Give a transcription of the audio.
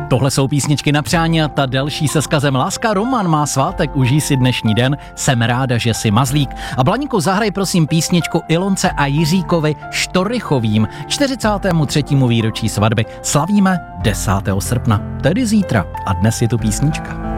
Tohle jsou písničky na přání a ta další se skazem Láska. Roman má svátek, užij si dnešní den, jsem ráda, že jsi mazlík. A Blaníku, zahraj prosím písničku Ilonce a Jiříkovi Štorychovým 43. výročí svatby. Slavíme 10. srpna, tedy zítra. A dnes je tu písnička.